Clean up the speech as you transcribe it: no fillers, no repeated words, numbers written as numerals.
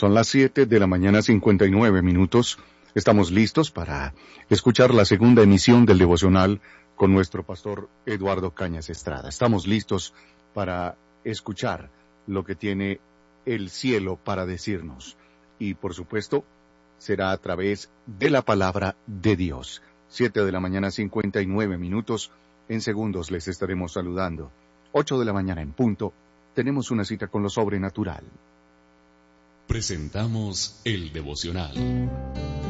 Son las 7 de la mañana 59 minutos. Estamos listos para escuchar la segunda emisión del devocional con nuestro pastor Eduardo Cañas Estrada. Estamos listos para escuchar lo que tiene el cielo para decirnos. Y por supuesto, será a través de la palabra de Dios. 7 de la mañana 59 minutos. En segundos les estaremos saludando. 8 de la mañana en punto. Tenemos una cita con lo sobrenatural. Presentamos el devocional.